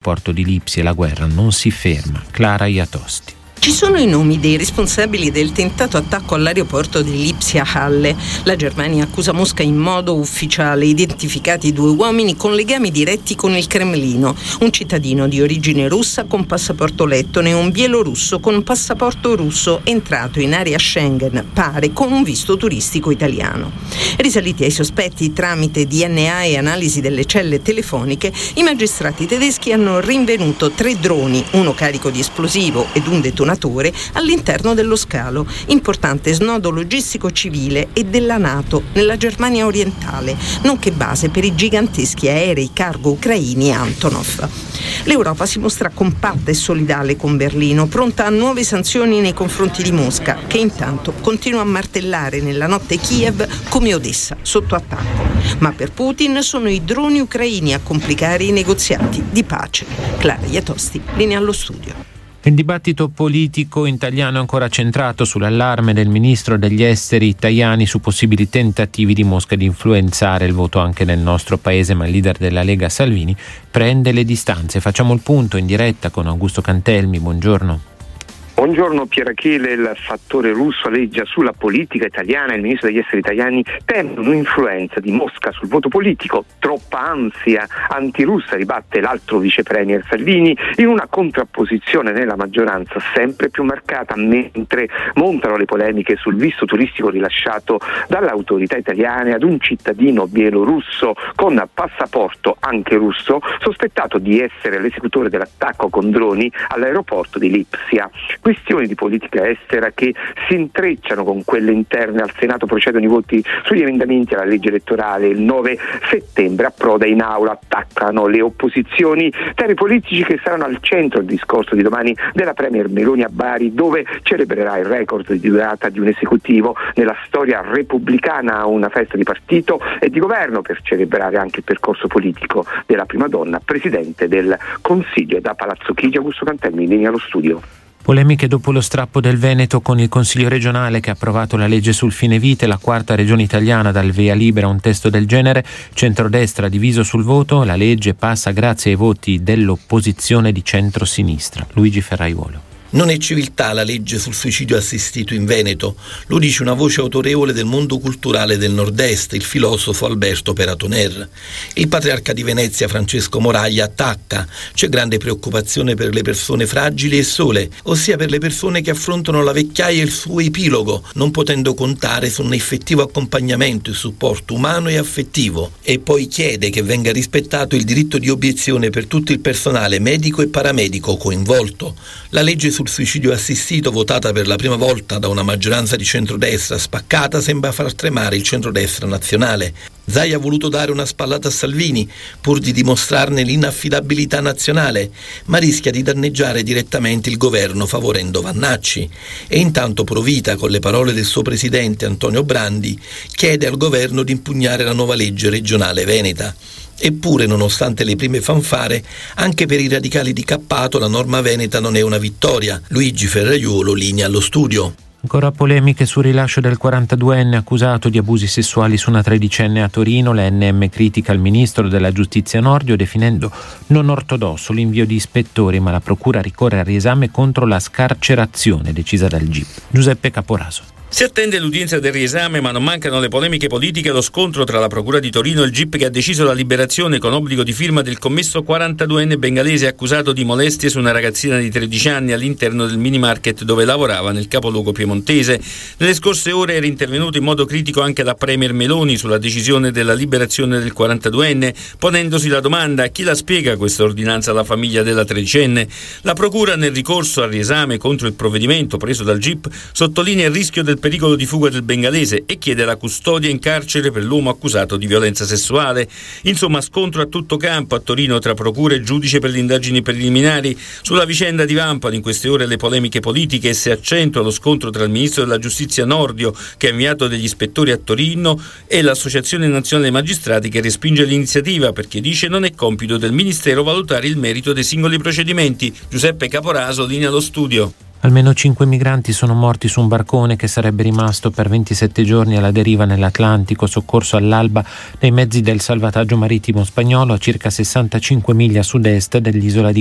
l'aeroporto di Lipsia e la guerra non si ferma. Clara Iatosti. Ci sono i nomi dei responsabili del tentato attacco all'aeroporto di Lipsia-Halle. La Germania accusa Mosca in modo ufficiale, identificati 2 uomini con legami diretti con il Cremlino, un cittadino di origine russa con passaporto lettone e un bielorusso con passaporto russo entrato in area Schengen, pare con un visto turistico italiano. Risaliti ai sospetti tramite DNA e analisi delle celle telefoniche, i magistrati tedeschi hanno rinvenuto 3 droni, uno carico di esplosivo ed un detonatore all'interno dello scalo, importante snodo logistico civile e della NATO nella Germania orientale, nonché base per i giganteschi aerei cargo ucraini Antonov. L'Europa si mostra compatta e solidale con Berlino, pronta a nuove sanzioni nei confronti di Mosca, che intanto continua a martellare nella notte Kiev come Odessa sotto attacco. Ma per Putin sono i droni ucraini a complicare i negoziati di pace. Clara Iatosti, linea allo studio. Il dibattito politico italiano è ancora centrato sull'allarme del ministro degli esteri Tajani su possibili tentativi di Mosca di influenzare il voto anche nel nostro paese, ma il leader della Lega Salvini prende le distanze. Facciamo il punto in diretta con Augusto Cantelmi, buongiorno. Buongiorno Pierachele, il fattore russo aleggia sulla politica italiana e il ministro degli esteri Tajani teme un'influenza di Mosca sul voto politico, troppa ansia antirussa, ribatte l'altro vice premier Salvini in una contrapposizione nella maggioranza sempre più marcata, mentre montano le polemiche sul visto turistico rilasciato dalle autorità italiane ad un cittadino bielorusso con passaporto anche russo sospettato di essere l'esecutore dell'attacco con droni all'aeroporto di Lipsia. Questioni di politica estera che si intrecciano con quelle interne. Al Senato procedono i voti sugli emendamenti alla legge elettorale. Il 9 settembre approda in aula, attaccano le opposizioni, temi politici che saranno al centro del discorso di domani della premier Meloni a Bari, dove celebrerà il record di durata di un esecutivo nella storia repubblicana, una festa di partito e di governo per celebrare anche il percorso politico della prima donna presidente del Consiglio. Da Palazzo Chigi, Augusto Cantelmi, in linea allo studio. Polemiche dopo lo strappo del Veneto con il Consiglio regionale che ha approvato la legge sul fine vita, la quarta regione italiana dal via libera a un testo del genere, centrodestra diviso sul voto, la legge passa grazie ai voti dell'opposizione di centrosinistra. Luigi Ferraiuolo. Non è civiltà la legge sul suicidio assistito in Veneto, lo dice una voce autorevole del mondo culturale del nord-est, il filosofo Alberto Peratoner. Il patriarca di Venezia Francesco Moraglia attacca: c'è grande preoccupazione per le persone fragili e sole, ossia per le persone che affrontano la vecchiaia e il suo epilogo, non potendo contare su un effettivo accompagnamento e supporto umano e affettivo. E poi chiede che venga rispettato il diritto di obiezione per tutto il personale medico e paramedico coinvolto. La legge sul suicidio assistito, votata per la prima volta da una maggioranza di centrodestra spaccata, sembra far tremare il centrodestra nazionale. Zaia ha voluto dare una spallata a Salvini pur di dimostrarne l'inaffidabilità nazionale, ma rischia di danneggiare direttamente il governo favorendo Vannacci. E intanto Provita, con le parole del suo presidente Antonio Brandi, chiede al governo di impugnare la nuova legge regionale veneta. Eppure, nonostante le prime fanfare, anche per i radicali di Cappato la norma veneta non è una vittoria. Luigi Ferraiuolo, linea allo studio. Ancora polemiche sul rilascio del 42enne accusato di abusi sessuali su una 13enne a Torino. La NM critica il ministro della giustizia Nordio definendo non ortodosso l'invio di ispettori, ma la procura ricorre al riesame contro la scarcerazione decisa dal GIP. Giuseppe Caporaso. Si attende l'udienza del riesame, ma non mancano le polemiche politiche e lo scontro tra la Procura di Torino e il GIP, che ha deciso la liberazione con obbligo di firma del commesso 42enne bengalese accusato di molestie su una ragazzina di 13 anni all'interno del mini market dove lavorava nel capoluogo piemontese. Nelle scorse ore era intervenuto in modo critico anche la premier Meloni sulla decisione della liberazione del 42enne, ponendosi la domanda: chi la spiega questa ordinanza alla famiglia della 13enne? La Procura, nel ricorso al riesame contro il provvedimento preso dal GIP, sottolinea il rischio del pericolo di fuga del bengalese e chiede la custodia in carcere per l'uomo accusato di violenza sessuale. Insomma, scontro a tutto campo a Torino tra procura e giudice per le indagini preliminari. Sulla vicenda di Vampano in queste ore le polemiche politiche e si accentua lo scontro tra il ministro della giustizia Nordio, che ha inviato degli ispettori a Torino, e l'Associazione Nazionale Magistrati, che respinge l'iniziativa perché dice non è compito del Ministero valutare il merito dei singoli procedimenti. Giuseppe Caporaso, linea allo studio. Almeno 5 migranti sono morti su un barcone che sarebbe rimasto per 27 giorni alla deriva nell'Atlantico, soccorso all'alba dai mezzi del salvataggio marittimo spagnolo a circa 65 miglia a sud-est dell'isola di